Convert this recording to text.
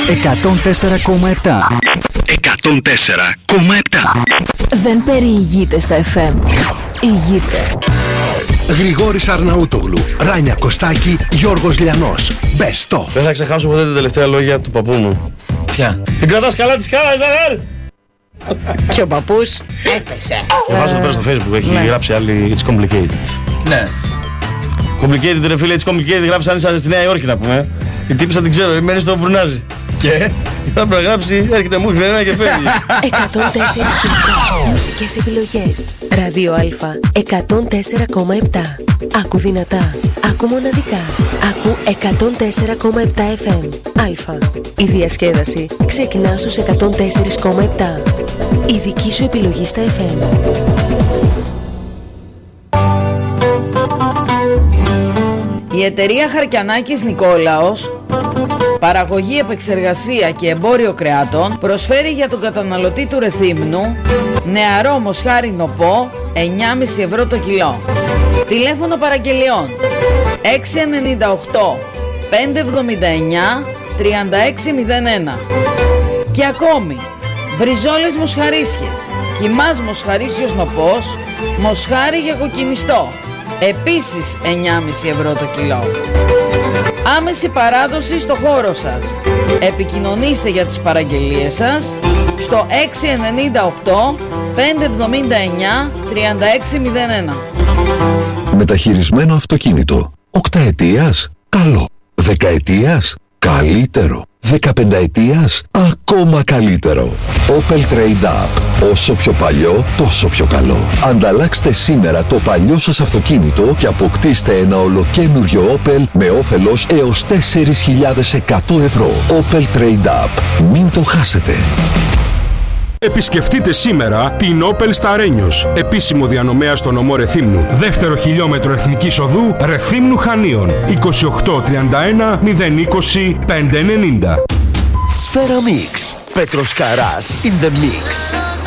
104,7. 104,7. Δεν περιηγείται στα FM. Ηγείται. Γρηγόρης Αρναούτογλου, Ράνια Κωστάκη, Γιώργος Λιανός. Best of. Δεν θα ξεχάσω ποτέ τα τελευταία λόγια του παππού μου. Ποια? Την κρατάς καλά της χάρας, αγάρ! Και ο παππούς έπεσε. Διαβάζω εδώ στο Facebook, έχει γράψει άλλη It's complicated. Ναι. Complicated ρε φίλε, It's complicated, γράψει αν είσαι στη Νέα Υόρκη να πούμε. Η τύπησα την ξέρω, μένει στο Μπρουνάζι. Και θα πρέπει να γράψει, έρχεται μου χρένα και φεύγει. 104 κινητά. Μουσικές επιλογές. Ραδίο Α 104,7. Άκου δυνατά. Άκου μοναδικά. Άκου 104,7 FM. Α. Η διασκέδαση ξεκινά στους 104,7. Η δική σου επιλογή στα FM. Η εταιρεία Χαρκιανάκης Νικόλαος, παραγωγή, επεξεργασία και εμπόριο κρεάτων, προσφέρει για τον καταναλωτή του Ρεθύμνου νεαρό μοσχάρι νοπό 9,5 ευρώ το κιλό. Τηλέφωνο παραγγελιών 698 579 3601. Και ακόμη μπριζόλες μοσχαρίσιες, κιμάς μοσχαρίσιος νοπός, μοσχάρι για κοκκινιστό, επίσης 9,5 ευρώ το κιλό. Άμεση παράδοση στο χώρο σας. Επικοινωνήστε για τις παραγγελίες σας στο 698 579 3601. Μεταχειρισμένο αυτοκίνητο. 8 ετίας? Καλό. 10 ετίας? Καλύτερο. 15 ετίας? Ακόμα καλύτερο. Opel Trade Up. Όσο πιο παλιό, τόσο πιο καλό. Ανταλλάξτε σήμερα το παλιό σας αυτοκίνητο και αποκτήστε ένα ολοκένουργιο Opel με όφελος έως 4.100 ευρώ. Opel Trade Up. Μην το χάσετε. Επισκεφτείτε σήμερα την Opel στα Ρένιος, επίσημο διανομέα στο νομό Ρεθύμνου. Δεύτερο χιλιόμετρο Εθνικής Οδού Ρεθύμνου Χανίων. 2831 020 590. Σφαίρα Mix. Πέτρος Καράς in the mix.